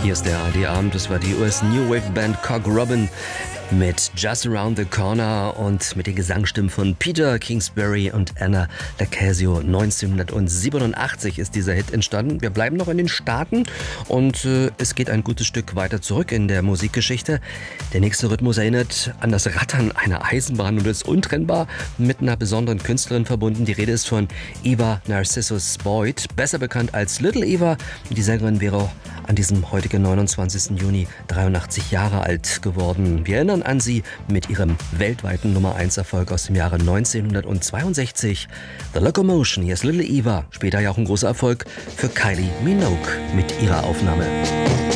Hier ist der ARD-Abend, das war die US New Wave Band Cock Robin mit Just Around the Corner und mit den Gesangsstimmen von Peter Kingsbury und Anna Lacasio. 1987 ist dieser Hit entstanden. Wir bleiben noch in den Staaten und es geht ein gutes Stück weiter zurück in der Musikgeschichte. Der nächste Rhythmus erinnert an das Rattern einer Eisenbahn und ist untrennbar mit einer besonderen Künstlerin verbunden. Die Rede ist von Eva Narcissus Boyd, besser bekannt als Little Eva. Die Sängerin wäre an diesem heutigen 29. Juni 83 Jahre alt geworden. Wir erinnern an sie mit ihrem weltweiten Nummer-1-Erfolg aus dem Jahre 1962. The Locomotion, hier ist Little Eva. Später ja auch ein großer Erfolg für Kylie Minogue mit ihrer Aufnahme.